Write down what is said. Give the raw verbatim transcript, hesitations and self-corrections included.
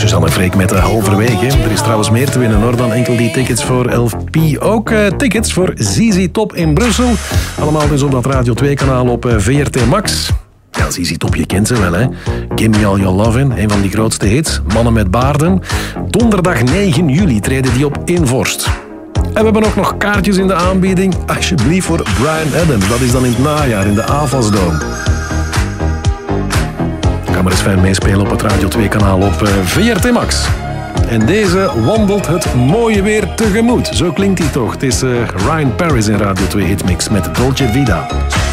Suzanne Freek met de halverwege. Er is trouwens meer te winnen hoor dan enkel die tickets voor L P. Ook uh, tickets voor Z Z Top in Brussel. Allemaal dus op dat Radio twee kanaal op uh, V R T Max. Ja, Z Z Top, je kent ze wel hè. Give Me All Your Lovin', een van die grootste hits. Mannen met baarden. Donderdag negen juli treden die op in Vorst. En we hebben ook nog kaartjes in de aanbieding. Alsjeblieft voor Bryan Adams. Dat is dan in het najaar in de Avasdome. Ga maar eens fijn meespelen op het Radio twee kanaal op uh, V R T Max. En deze wandelt het mooie weer tegemoet. Zo klinkt hij toch. Het is uh, Ryan Paris in Radio twee Hitmix met Dolce Vita.